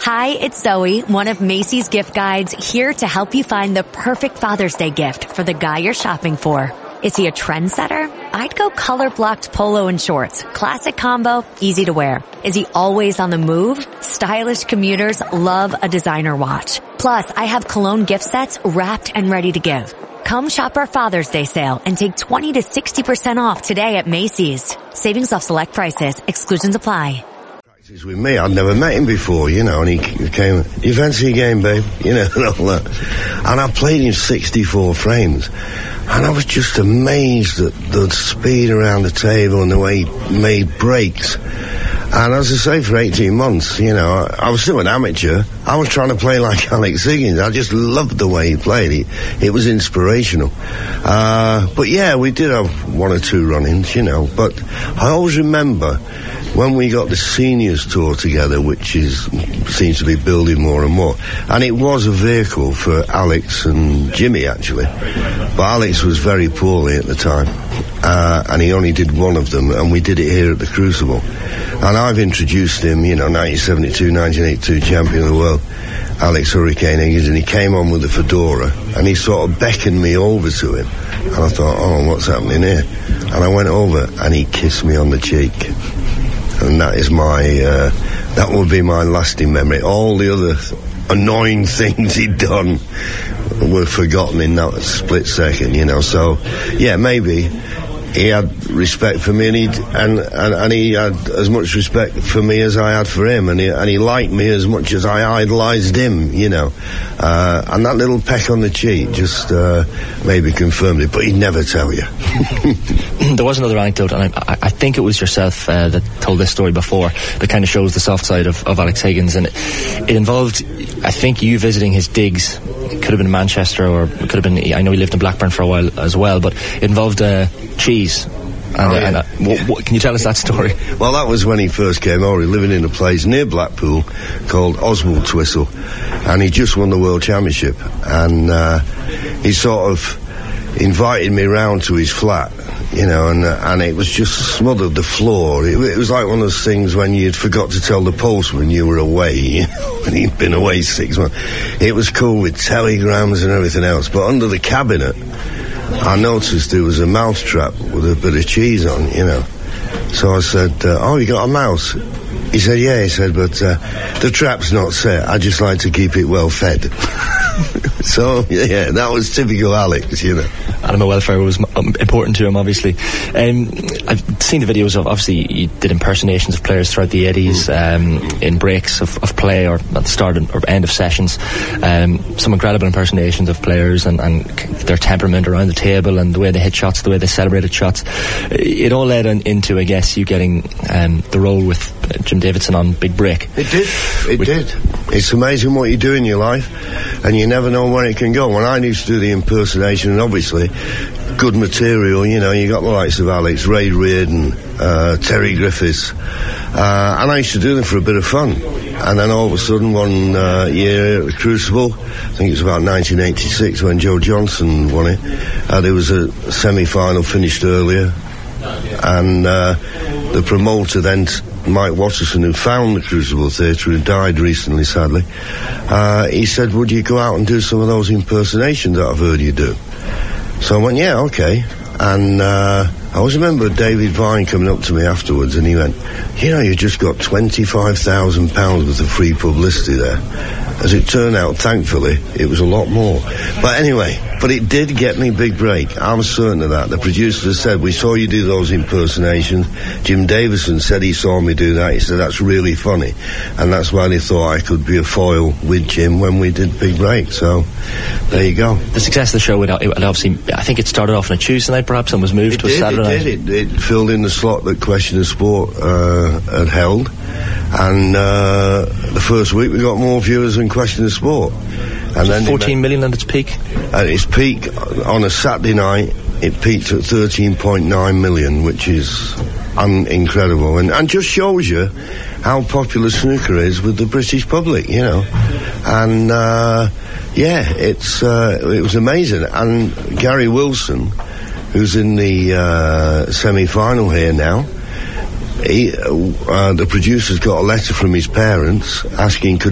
Hi, it's Zoe, one of Macy's gift guides, here to help you find the perfect Father's Day gift for the guy you're shopping for. Is he a trendsetter? I'd go color-blocked polo and shorts. Classic combo, easy to wear. Is he always on the move? Stylish commuters love a designer watch. Plus, I have cologne gift sets wrapped and ready to give. Come shop our Father's Day sale and take 20 to 60% off today at Macy's. Savings off select prices. Exclusions apply. With me, I'd never met him before, and he came, you fancy a game, babe? And all that. And I played him 64 frames. And I was just amazed at the speed around the table and the way he made breaks. And as I say, for 18 months, I was still an amateur. I was trying to play like Alex Higgins. I just loved the way he played. It was inspirational. But yeah, we did have one or two run-ins, But I always remember when we got the seniors tour together, which seems to be building more and more. And it was a vehicle for Alex and Jimmy, actually. But Alex was very poorly at the time. And he only did one of them, and we did it here at the Crucible. And I've introduced him, 1972, 1982 champion of the world, Alex Hurricane Higgins, and he came on with a fedora, and he sort of beckoned me over to him. And I thought, what's happening here? And I went over, and he kissed me on the cheek. And that is that will be my lasting memory. All the other annoying things he'd done were forgotten in that split second, So, yeah, maybe he had respect for me, and he had as much respect for me as I had for him, and he liked me as much as I idolised him, And that little peck on the cheek just maybe confirmed it, but he'd never tell you. There was another anecdote, and I think it was yourself that told this story before, that kind of shows the soft side of Alex Higgins, and it involved, I think, you visiting his digs. It could have been Manchester, or it could have been, I know he lived in Blackburn for a while as well, but it involved cheese. Can you tell us that story? Well, that was when he first came over, living in a place near Blackpool called Oswald Twistle, and he just won the World Championship, and he sort of invited me round to his flat, and it was just smothered the floor. It was like one of those things when you'd forgot to tell the postman you were away, when he'd been away 6 months. It was cool with telegrams and everything else, but under the cabinet, I noticed there was a mouse trap with a bit of cheese on, So I said, you got a mouse? He said, yeah. He said, but the trap's not set. I just like to keep it well fed. So, yeah, that was typical Alex, Animal welfare was important to him, obviously. I've seen the videos of, obviously, you did impersonations of players throughout the 80s, in breaks of play, or at the start or end of sessions. Some incredible impersonations of players and their temperament around the table, and the way they hit shots, the way they celebrated shots. It all led into, I guess, you getting the role with Jim Davidson on Big Break. It did. It's amazing what you do in your life, and you never know where it can go. When I used to do the impersonation, and obviously good material, you got the likes of Alex, Ray Reardon, Terry Griffiths, and I used to do them for a bit of fun. And then all of a sudden, one year at the Crucible, I think it was about 1986 when Joe Johnson won it, there was a semi-final finished earlier, and the promoter then, Mike Watterson, who found the Crucible Theatre, who died recently, sadly, he said, would you go out and do some of those impersonations that I've heard you do? So I went, yeah, okay. And I always remember David Vine coming up to me afterwards, and he went, you just got £25,000 worth of free publicity there. As it turned out, thankfully, it was a lot more. But anyway, it did get me big break. I'm certain of that. The producers said, we saw you do those impersonations. Jim Davison said he saw me do that. He said, that's really funny. And that's why they thought I could be a foil with Jim when we did Big Break. So, there you go. The success of the show, it obviously, I think it started off on a Tuesday night, perhaps, and was moved to a Saturday night. It filled in the slot that Question of Sport had held. And the first week we got more viewers than Question of Sport. And then 14 million at its peak? At its peak, on a Saturday night, it peaked at 13.9 million, which is incredible. And just shows you how popular snooker is with the British public, And, it was amazing. And Gary Wilson, who's in the semi-final here now, the producers got a letter from his parents asking, could